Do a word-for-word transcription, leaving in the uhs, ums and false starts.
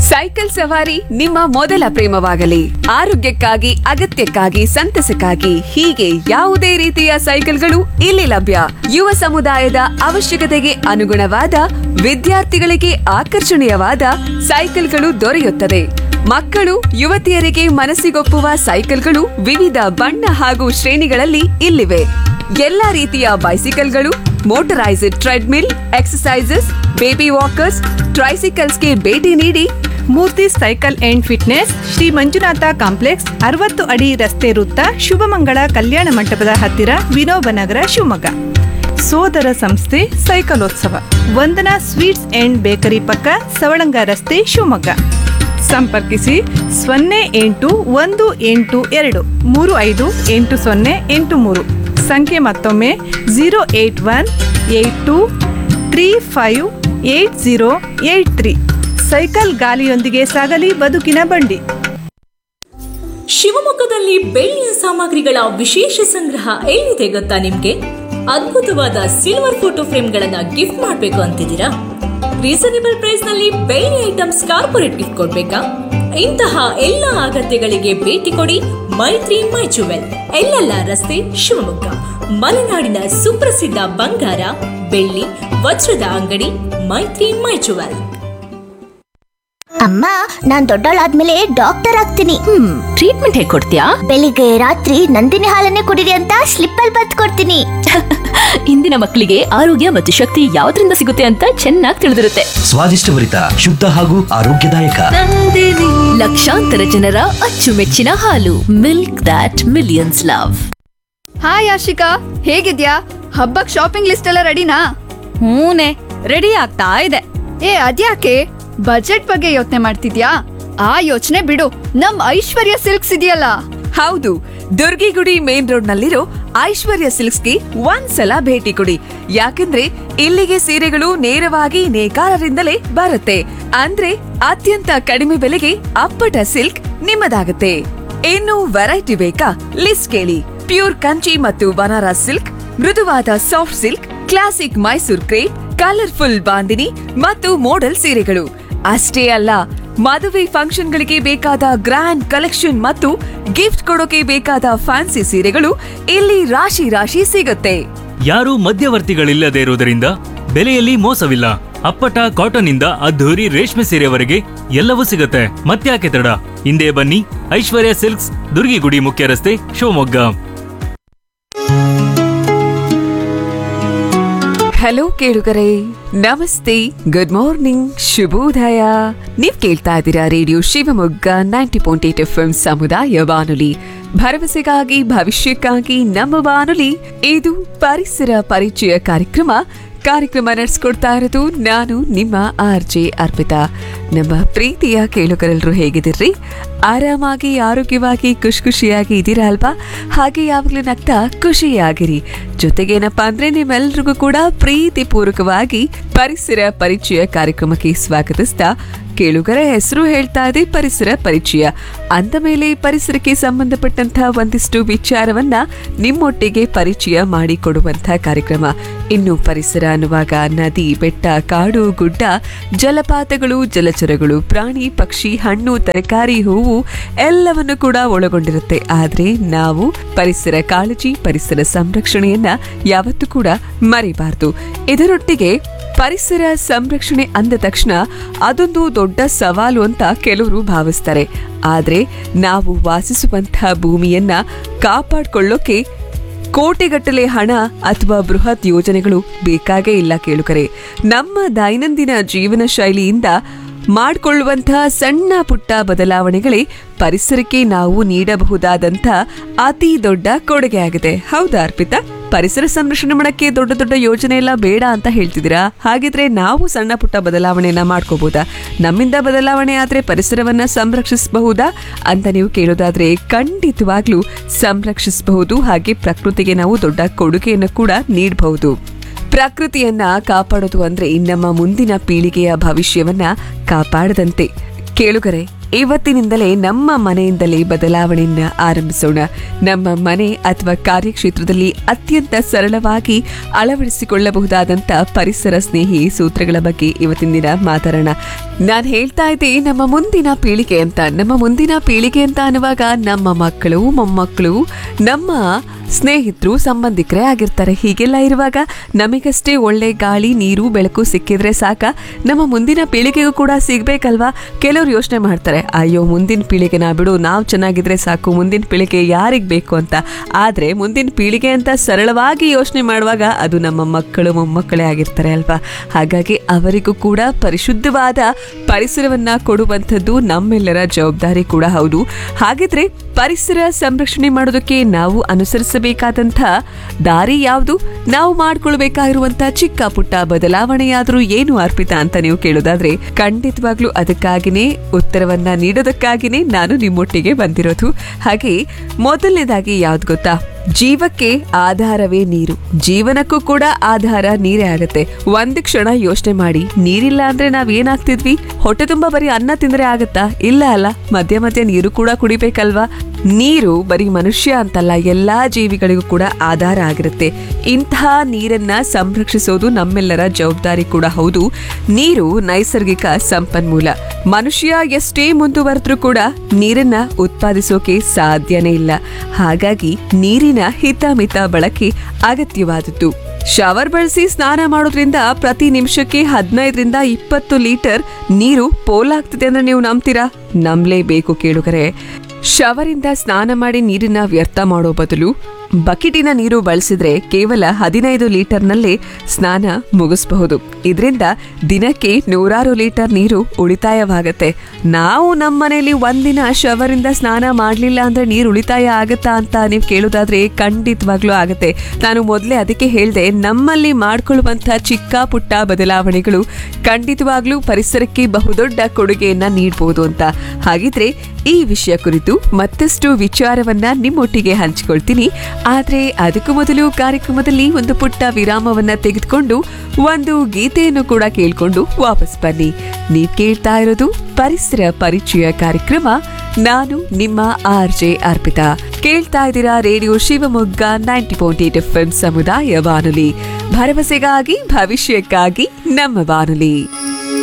Cycle ಸವಾರಿ ನಿಮ್ಮ ಮೊದಲ ಪ್ರೇಮವಾಗಲಿ. ಆರೋಗ್ಯಕ್ಕಾಗಿ, ಅಗತ್ಯಕ್ಕಾಗಿ, ಸಂತಸಕ್ಕಾಗಿ ಹೀಗೆ ಯಾವುದೇ ರೀತಿಯ ಸೈಕಲ್ಗಳು ಇಲ್ಲಿ ಲಭ್ಯ. ಯುವ ಸಮುದಾಯದ ಅವಶ್ಯಕತೆಗೆ ಅನುಗುಣವಾದ, ವಿದ್ಯಾರ್ಥಿಗಳಿಗೆ ಆಕರ್ಷಣೀಯವಾದ ಸೈಕಲ್ಗಳು ದೊರೆಯುತ್ತದೆ. ಮಕ್ಕಳು, ಯುವತಿಯರಿಗೆ ಮನಸ್ಸಿಗೊಪ್ಪುವ ಸೈಕಲ್ಗಳು ವಿವಿಧ ಬಣ್ಣ ಹಾಗೂ ಶ್ರೇಣಿಗಳಲ್ಲಿ ಇಲ್ಲಿವೆ. ಎಲ್ಲಾ ರೀತಿಯ ಬೈಸಿಕಲ್ಗಳು, motorised treadmill, exercises, baby walkers, ಟ್ರೈಸಿಕಲ್ಸ್ಗೆ ಭೇಟಿ ನೀಡಿ. ಮೂರ್ತಿ cycle and fitness, Shri Manjunatha complex, ಅರವತ್ತು ಅಡಿ ರಸ್ತೆ ವೃತ್ತ, ಶುಭಮಂಗಳ ಕಲ್ಯಾಣ ಮಂಟಪದ ಹತ್ತಿರ, ವಿನೋಬನಗರ, ಶಿವಮೊಗ್ಗ. ಸೋದರ ಸಂಸ್ಥೆ ಸೈಕಲೋತ್ಸವ, ವಂದನಾ ಸ್ವೀಟ್ಸ್ ಅಂಡ್ ಬೇಕರಿ ಪಕ್ಕ, ಸವಳಂಗ ರಸ್ತೆ, ಶಿವಮೊಗ್ಗ. ಸಂಪರ್ಕಿಸಿ ಸೊನ್ನೆ ಎಂಟು ಒಂದು ಎಂಟು ಎರಡು ಮೂರು ಐದು ಎಂಟು ಸೊನ್ನೆ ಎಂಟು ಮೂರು. ಸಂಖ್ಯೆ ಮತ್ತೊಮ್ಮೆ zero eight one eight to three five eight zero eight three. Cycle ಗಾಲಿಯೊಂದಿಗೆ ಸಾಗಲಿ ಬದುಕಿನ ಬಂಡಿ. ಶಿವಮೊಗ್ಗದಲ್ಲಿ ಬೆಳ್ಳಿಯ ಸಾಮಗ್ರಿಗಳ ವಿಶೇಷ ಸಂಗ್ರಹ ಎಲ್ಲಿದೆ ಗೊತ್ತಾ ನಿಮ್ಗೆ? ಅದ್ಭುತವಾದ ಸಿಲ್ವರ್ ಫೋಟೋ ಫ್ರೇಮ್ಗಳನ್ನ ಗಿಫ್ಟ್ ಮಾಡಬೇಕು ಅಂತಿದ್ದೀರಾ? ರೀಸನೇಬಲ್ ಪ್ರೈಸ್ ನಲ್ಲಿ ಬೆಳ್ಳಿ ಐಟಮ್ಸ್ ಕಾರ್ಪೊರೇಟ್ ಗಿಫ್ಟ್ ಕೊಡ್ಬೇಕಾ? ಇಂತಹ ಎಲ್ಲ ಅಗತ್ಯಗಳಿಗೆ ಭೇಟಿ ಕೊಡಿ ಮೈತ್ರಿ ಮೈ ಜುವೆಲ್, ಎಲ್ಲೆಲ್ಲ ರಸ್ತೆ, ಶಿವಮೊಗ್ಗ. ಮಲೆನಾಡಿನ ಸುಪ್ರಸಿದ್ಧ ಬಂಗಾರ, ಬೆಳ್ಳಿ, ವಜ್ರದ ಅಂಗಡಿ ಮೈತ್ರಿ ಮೈ ಜುವೆಲ್. ಅಮ್ಮ, ನಾನ್ ದೊಡ್ಡವಳಾದ್ಮೇಲೆ ಡಾಕ್ಟರ್ ಆಗ್ತೀನಿ. ಹ್ಮ್ ಟ್ರೀಟ್ಮೆಂಟ್ ಹೇಗೆ ಕೊಡ್ತೀಯಾ? ಬೆಳಿಗ್ಗೆ ರಾತ್ರಿ ನಂದಿನಿ ಹಾಲನ್ನೇ ಕುಡಿರಿ ಅಂತ ಸ್ಲಿಪ್ ಅಲ್ಲಿ ಬತ್ ಕೊಡ್ತೀನಿ. ಇಂದಿನ ಮಕ್ಕಳಿಗೆ ಆರೋಗ್ಯ ಮತ್ತು ಶಕ್ತಿ ಯಾವ್ದ್ರಿಂದ ಸಿಗುತ್ತೆ ಅಂತ ಚೆನ್ನಾಗಿ ತಿಳಿದಿರುತ್ತೆ. ಸ್ವಾದಿಷ್ಟಭರಿತ, ಶುದ್ಧ ಹಾಗೂ ಆರೋಗ್ಯದಾಯಕ ಲಕ್ಷಾಂತರ ಜನರ ಅಚ್ಚುಮೆಚ್ಚಿನ ಹಾಲು. Milk that millions love. Hi Ashika, ಹೇಗಿದ್ಯಾ? ಹಬ್ಬಕ್ ಶಾಪಿಂಗ್ ಲಿಸ್ಟ್ ಎಲ್ಲ ರೆಡಿನಾ? ಹೂನೆ, ರೆಡಿ ಆಗ್ತಾ ಇದೆ. ಏ ಅದ್ಯಾಕೆ ಬಜೆಟ್ ಬಗ್ಗೆ ಯೋಚನೆ ಮಾಡ್ತಿದ್ಯಾ? ಆ ಯೋಚನೆ ಬಿಡು, ನಮ್ ಐಶ್ವರ್ಯ ಸಿಲ್ಕ್ಸ್ ಇದೆಯಲ್ಲ. ಹೌದು, ದುರ್ಗಿಗುಡಿ ಮೇನ್ ರೋಡ್ ನಲ್ಲಿರೋ ಐಶ್ವರ್ಯ ಸಿಲ್ಕ್ಸ್ಗೆ ಒಂದ್ಸಲ ಭೇಟಿ ಕೊಡಿ. ಯಾಕಂದ್ರೆ ಇಲ್ಲಿಗೆ ಸೀರೆಗಳು ನೇರವಾಗಿ ನೇಕಾರರಿಂದಲೇ ಬರುತ್ತೆ. ಅಂದ್ರೆ ಅತ್ಯಂತ ಕಡಿಮೆ ಬೆಲೆಗೆ ಅಪ್ಪಟ ಸಿಲ್ಕ್ ನಿಮ್ಮದಾಗುತ್ತೆ. ಇನ್ನು ವೆರೈಟಿ ಬೇಕಾ? ಲಿಸ್ಟ್ ಕೇಳಿ. ಪ್ಯೂರ್ ಕಂಚಿ ಮತ್ತು ಬನಾರಸ್ ಸಿಲ್ಕ್, ಮೃದುವಾದ soft silk, classic Mysore crepe, colourful bandhani ಮತ್ತು ಮೋಡಲ್ ಸೀರೆಗಳು ಅಷ್ಟೇ ಅಲ್ಲ, ಮದುವೆ ಫಂಕ್ಷನ್ಗಳಿಗೆ ಬೇಕಾದ ಗ್ರ್ಯಾಂಡ್ ಕಲೆಕ್ಷನ್ ಮತ್ತು ಗಿಫ್ಟ್ ಕೊಡೋಕೆ ಬೇಕಾದ ಫ್ಯಾನ್ಸಿ ಸೀರೆಗಳು ಇಲ್ಲಿ ರಾಶಿ ರಾಶಿ ಸಿಗುತ್ತೆ. ಯಾರೂ ಮಧ್ಯವರ್ತಿಗಳಿಲ್ಲದೆ ಇರುವುದರಿಂದ ಬೆಲೆಯಲ್ಲಿ ಮೋಸವಿಲ್ಲ. ಅಪ್ಪಟ ಕಾಟನ್ ಇಂದ ಅದ್ಧೂರಿ ರೇಷ್ಮೆ ಸೀರೆವರೆಗೆ ಎಲ್ಲವೂ ಸಿಗುತ್ತೆ. ಮತ್ತ್ಯಾಕೆ ತಡ? ಹಿಂದೆ ಬನ್ನಿ, ಐಶ್ವರ್ಯ ಸಿಲ್ಕ್ಸ್, ದುರ್ಗಿಗುಡಿ ಮುಖ್ಯ ರಸ್ತೆ, ಶಿವಮೊಗ್ಗ. ಹಲೋ ಕೇಳುಗರೆ, ನಮಸ್ತೆ, ಗುಡ್ ಮಾರ್ನಿಂಗ್, ಶುಭೋದಯ. ನೀವ್ ಕೇಳ್ತಾ ಇದ್ದೀರಾ radio Shivamogga ninety point eight F M ಸಮುದಾಯ ಬಾನುಲಿ, ಭರವಸೆಗಾಗಿ ಭವಿಷ್ಯಕ್ಕಾಗಿ ನಮ್ಮ ಬಾನುಲಿ. ಇದು ಪರಿಸರ ಪರಿಚಯ ಕಾರ್ಯಕ್ರಮ. ಕಾರ್ಯಕ್ರಮ ನಡೆಸ್ಕೊಡ್ತಾ ಇರೋದು ನಾನು ನಿಮ್ಮ ಆರ್ ಜೆ ಅರ್ಪಿತಾ. ನಮ್ಮ ಪ್ರೀತಿಯ ಕೇಳುಗರೆಲ್ಲರೂ ಹೇಗಿದ್ದೀರಿ? ಆರಾಮಾಗಿ, ಆರೋಗ್ಯವಾಗಿ, ಖುಷಿ ಖುಷಿಯಾಗಿ ಇದ್ದೀರಾ ಅಲ್ವಾ? ಹಾಗೆ ಯಾವಾಗಲೂ ನಗ್ತಾ ಖುಷಿಯಾಗಿರಿ. ಜೊತೆಗೇನಪ್ಪಾ ಅಂದ್ರೆ ನಿಮ್ಮೆಲ್ರಿಗೂ ಕೂಡ ಪ್ರೀತಿ ಪೂರ್ವಕವಾಗಿ ಪರಿಸರ ಪರಿಚಯ ಕಾರ್ಯಕ್ರಮಕ್ಕೆ ಸ್ವಾಗತಿಸ್ತಾ, ಕೇಳುಗರ ಹೆಸರು ಹೇಳ್ತಾ ಇದೆ ಪರಿಸರ ಪರಿಚಯ ಅಂದ ಮೇಲೆ ಪರಿಸರಕ್ಕೆ ಸಂಬಂಧಪಟ್ಟಂತಹ ಒಂದಿಷ್ಟು ವಿಚಾರವನ್ನ ನಿಮ್ಮೊಟ್ಟಿಗೆ ಪರಿಚಯ ಮಾಡಿಕೊಡುವಂತಹ ಕಾರ್ಯಕ್ರಮ. ಇನ್ನು ಪರಿಸರ ಅನ್ನುವಾಗ ನದಿ, ಬೆಟ್ಟ, ಕಾಡು, ಗುಡ್ಡ, ಜಲಪಾತಗಳು, ಜಲಚರಗಳು, ಪ್ರಾಣಿ, ಪಕ್ಷಿ, ಹಣ್ಣು, ತರಕಾರಿ, ಹೂವು ಎಲ್ಲವನ್ನು ಕೂಡ ಒಳಗೊಂಡಿರುತ್ತೆ. ಆದ್ರೆ ನಾವು ಪರಿಸರ ಕಾಳಜಿ, ಪರಿಸರ ಸಂರಕ್ಷಣೆಯನ್ನ ಯಾವತ್ತೂ ಕೂಡ ಮರಿಬಾರ್ದು. ಇದರೊಟ್ಟಿಗೆ ಪರಿಸರ ಸಂರಕ್ಷಣೆ ಅಂದ ತಕ್ಷಣ ಅದೊಂದು ದೊಡ್ಡ ಸವಾಲು ಅಂತ ಕೆಲವರು ಭಾವಿಸ್ತಾರೆ. ಆದ್ರೆ ನಾವು ವಾಸಿಸುವಂತಹ ಭೂಮಿಯನ್ನ ಕಾಪಾಡಿಕೊಳ್ಳೋಕೆ ಕೋಟಿಗಟ್ಟಲೆ ಹಣ ಅಥವಾ ಬೃಹತ್ ಯೋಜನೆಗಳು ಬೇಕಾಗೇ ಇಲ್ಲ ಕೇಳುಗರೆ. ನಮ್ಮ ದೈನಂದಿನ ಜೀವನ ಶೈಲಿಯಿಂದ ಮಾಡಿಕೊಳ್ಳುವಂತಹ ಸಣ್ಣ ಪುಟ್ಟ ಬದಲಾವಣೆಗಳೇ ಪರಿಸರಕ್ಕೆ ನಾವು ನೀಡಬಹುದಾದಂಥ ಅತಿ ದೊಡ್ಡ ಕೊಡುಗೆ ಆಗಿದೆ. ಹೌದಾ ಅರ್ಪಿತಾ? ಪರಿಸರ ಸಂರಕ್ಷಣೆ ಮಾಡಕ್ಕೆ ದೊಡ್ಡ ದೊಡ್ಡ ಯೋಜನೆ ಎಲ್ಲ ಬೇಡ ಅಂತ ಹೇಳ್ತಿದ್ದೀರಾ? ಹಾಗಿದ್ರೆ ನಾವು ಸಣ್ಣ ಪುಟ್ಟ ಬದಲಾವಣೆಯನ್ನ ಮಾಡ್ಕೋಬಹುದಾ? ನಮ್ಮಿಂದ ಬದಲಾವಣೆ ಆದ್ರೆ ಪರಿಸರವನ್ನ ಸಂರಕ್ಷಿಸಬಹುದಾ ಅಂತ ನೀವು ಕೇಳೋದಾದ್ರೆ ಖಂಡಿತವಾಗ್ಲೂ ಸಂರಕ್ಷಿಸಬಹುದು. ಹಾಗೆ ಪ್ರಕೃತಿಗೆ ನಾವು ದೊಡ್ಡ ಕೊಡುಗೆಯನ್ನು ಕೂಡ ನೀಡಬಹುದು. ಪ್ರಕೃತಿಯನ್ನ ಕಾಪಾಡೋದು ಅಂದ್ರೆ ನಮ್ಮ ಮುಂದಿನ ಪೀಳಿಗೆಯ ಭವಿಷ್ಯವನ್ನ ಕಾಪಾಡದಂತೆ. ಕೇಳುಗರೆ, ಇವತ್ತಿನಿಂದಲೇ ನಮ್ಮ ಮನೆಯಿಂದಲೇ ಬದಲಾವಣೆಯನ್ನ ಆರಂಭಿಸೋಣ. ನಮ್ಮ ಮನೆ ಅಥವಾ ಕಾರ್ಯಕ್ಷೇತ್ರದಲ್ಲಿ ಅತ್ಯಂತ ಸರಳವಾಗಿ ಅಳವಡಿಸಿಕೊಳ್ಳಬಹುದಾದಂತ ಪರಿಸರ ಸ್ನೇಹಿ ಸೂತ್ರಗಳ ಬಗ್ಗೆ ಇವತ್ತಿನ ದಿನ ಮಾತಾಡೋಣ. ನಾನು ಹೇಳ್ತಾ ಇದ್ದೆ ನಮ್ಮ ಮುಂದಿನ ಪೀಳಿಗೆ ಅಂತ. ನಮ್ಮ ಮುಂದಿನ ಪೀಳಿಗೆ ಅಂತ ಅನ್ನುವಾಗ ನಮ್ಮ ಮಕ್ಕಳು, ಮೊಮ್ಮಕ್ಕಳು, ನಮ್ಮ ಸ್ನೇಹಿತರು, ಸಂಬಂಧಿಕರೇ ಆಗಿರ್ತಾರೆ. ಹೀಗೆಲ್ಲ ಇರುವಾಗ ನಮಗಷ್ಟೇ ಒಳ್ಳೆ ಗಾಳಿ, ನೀರು, ಬೆಳಕು ಸಿಕ್ಕಿದ್ರೆ ಸಾಕ, ನಮ್ಮ ಮುಂದಿನ ಪೀಳಿಗೆಗೂ ಕೂಡ ಸಿಗ್ಬೇಕಲ್ವಾ? ಕೆಲವರು ಯೋಚನೆ ಮಾಡ್ತಾರೆ, ಅಯ್ಯೋ ಮುಂದಿನ ಪೀಳಿಗೆ ನಾ ಬಿಡು, ನಾವು ಚೆನ್ನಾಗಿದ್ರೆ ಸಾಕು, ಮುಂದಿನ ಪೀಳಿಗೆ ಯಾರಿಗೆ ಬೇಕು ಅಂತ. ಆದರೆ ಮುಂದಿನ ಪೀಳಿಗೆ ಅಂತ ಸರಳವಾಗಿ ಯೋಚನೆ ಮಾಡುವಾಗ ಅದು ನಮ್ಮ ಮಕ್ಕಳು, ಮೊಮ್ಮಕ್ಕಳೇ ಆಗಿರ್ತಾರೆ ಅಲ್ವಾ? ಹಾಗಾಗಿ ಅವರಿಗೂ ಕೂಡ ಪರಿಶುದ್ಧವಾದ ಪರಿಸರವನ್ನ ಕೊಡುವಂಥದ್ದು ನಮ್ಮೆಲ್ಲರ ಜವಾಬ್ದಾರಿ ಕೂಡ ಹೌದು. ಹಾಗಿದ್ರೆ ಪರಿಸರ ಸಂರಕ್ಷಣೆ ಮಾಡೋದಕ್ಕೆ ನಾವು ಅನುಸರಿಸಬೇಕಾದಂಥ ದಾರಿ ಯಾವುದು? ನಾವು ಮಾಡ್ಕೊಳ್ಬೇಕಾಗಿರುವಂತ ಚಿಕ್ಕ ಪುಟ್ಟ ಬದಲಾವಣೆಯಾದ್ರೂ ಏನು ಅರ್ಪಿತಾ ಅಂತ ನೀವು ಕೇಳೋದಾದ್ರೆ, ಖಂಡಿತವಾಗ್ಲೂ ಅದಕ್ಕಾಗಿನೇ ಉತ್ತರವನ್ನ ನೀಡೋದಕ್ಕಾಗಿನೇ ನಾನು ನಿಮ್ಮೊಟ್ಟಿಗೆ ಬಂದಿರೋದು. ಹಾಗೆ ಮೊದಲನೇದಾಗಿ ಯಾವ್ದು ಗೊತ್ತಾ? ಜೀವಕ್ಕೆ ಆಧಾರವೇ ನೀರು, ಜೀವನಕ್ಕೂ ಕೂಡ ಆಧಾರ ನೀರೇ ಆಗತ್ತೆ. ಒಂದು ಕ್ಷಣ ಯೋಚನೆ ಮಾಡಿ, ನೀರಿಲ್ಲ ಅಂದ್ರೆ ನಾವ್ ಏನಾಗ್ತಿದ್ವಿ? ಹೊಟ್ಟೆ ತುಂಬಾ ಬರೀ ಅನ್ನ ತಿಂದ್ರೆ ಆಗತ್ತಾ? ಇಲ್ಲ ಅಲ್ಲ, ಮಧ್ಯ ಮಧ್ಯ ನೀರು ಕೂಡ ಕುಡಿಬೇಕಲ್ವಾ? ನೀರು ಬರೀ ಮನುಷ್ಯ ಅಂತಲ್ಲ, ಎಲ್ಲಾ ಜೀವಿಗಳಿಗೂ ಕೂಡ ಆಧಾರ ಆಗಿರುತ್ತೆ. ಇಂತಹ ನೀರನ್ನ ಸಂರಕ್ಷಿಸೋದು ನಮ್ಮೆಲ್ಲರ ಜವಾಬ್ದಾರಿ ಕೂಡ ಹೌದು. ನೀರು ನೈಸರ್ಗಿಕ ಸಂಪನ್ಮೂಲ. ಮನುಷ್ಯ ಎಷ್ಟೇ ಮುಂದುವರೆದ್ರೂ ಕೂಡ ನೀರನ್ನ ಉತ್ಪಾದಿಸೋಕೆ ಸಾಧ್ಯನೇ ಇಲ್ಲ. ಹಾಗಾಗಿ ನೀರಿನ ಹಿತಮಿತ ಬಳಕೆ ಅಗತ್ಯವಾದದ್ದು. ಶವರ್ ಬಳಸಿ ಸ್ನಾನ ಮಾಡೋದ್ರಿಂದ ಪ್ರತಿ ನಿಮಿಷಕ್ಕೆ ಹದಿನೈದರಿಂದ ಇಪ್ಪತ್ತು ಲೀಟರ್ ನೀರು ಪೋಲಾಗ್ತಿದೆ ಅಂದ್ರೆ ನೀವು ನಂಬ್ತೀರಾ? ನಂಬಲೇಬೇಕು ಕೇಳುಗರೆ. ಶವರಿಂದ ಸ್ನಾನ ಮಾಡಿ ನೀರನ್ನ ವ್ಯರ್ಥ ಮಾಡೋ ಬದಲು ಬಕೆಟಿನ ನೀರು ಬಳಸಿದ್ರೆ ಕೇವಲ ಹದಿನೈದು ಲೀಟರ್ನಲ್ಲೇ ಸ್ನಾನ ಮುಗಿಸಬಹುದು. ಇದರಿಂದ ದಿನಕ್ಕೆ ನೂರಾರು ಲೀಟರ್ ನೀರು ಉಳಿತಾಯವಾಗತ್ತೆ. ನಾವು ನಮ್ಮ ಮನೆಯಲ್ಲಿ ಒಂದಿನ ಶವರಿಂದ ಸ್ನಾನ ಮಾಡಲಿಲ್ಲ ಅಂದ್ರೆ ನೀರು ಉಳಿತಾಯ ಆಗತ್ತಾ ಅಂತ ನೀವು ಕೇಳೋದಾದ್ರೆ ಖಂಡಿತವಾಗ್ಲೂ ಆಗತ್ತೆ. ನಾನು ಮೊದಲೇ ಅದಕ್ಕೆ ಹೇಳಿದೆ, ನಮ್ಮಲ್ಲಿ ಮಾಡ್ಕೊಳ್ಳುವಂತ ಚಿಕ್ಕ ಪುಟ್ಟ ಬದಲಾವಣೆಗಳು ಖಂಡಿತವಾಗ್ಲೂ ಪರಿಸರಕ್ಕೆ ಬಹುದೊಡ್ಡ ಕೊಡುಗೆಯನ್ನ ನೀಡಬಹುದು ಅಂತ. ಹಾಗಿದ್ರೆ ಈ ವಿಷಯ ಕುರಿತು ಮತ್ತಷ್ಟು ವಿಚಾರವನ್ನ ನಿಮ್ಮೊಟ್ಟಿಗೆ ಹಂಚಿಕೊಳ್ತೀನಿ. ಆದ್ರೆ ಅದಕ್ಕೂ ಮೊದಲು ಕಾರ್ಯಕ್ರಮದಲ್ಲಿ ಒಂದು ಪುಟ್ಟ ವಿರಾಮವನ್ನ ತೆಗೆದುಕೊಂಡು ಒಂದು ಗೀತೆಯನ್ನು ಕೂಡ ಕೇಳ್ಕೊಂಡು ವಾಪಸ್ ಬನ್ನಿ. ನೀವ್ ಕೇಳ್ತಾ ಇರೋದು ಪರಿಸರ ಪರಿಚಯ ಕಾರ್ಯಕ್ರಮ. ನಾನು ನಿಮ್ಮ ಆರ್ ಜೆ ಅರ್ಪಿತಾ. ಕೇಳ್ತಾ ಇದ್ದೀರಾ radio Shivamogga ninety point eight F M ಸಮುದಾಯ ಬಾನುಲಿ, ಭರವಸೆಗಾಗಿ ಭವಿಷ್ಯಕ್ಕಾಗಿ ನಮ್ಮ ಬಾನುಲಿ.